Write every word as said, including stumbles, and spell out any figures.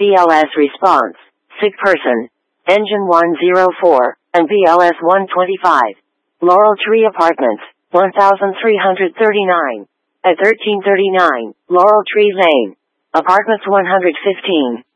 B L S response, sick person, engine one oh four, and B L S one twenty-five. Laurel Tree Apartments, one thousand three hundred thirty-nine. At thirteen thirty-nine, Laurel Tree Lane. Apartments one hundred fifteen.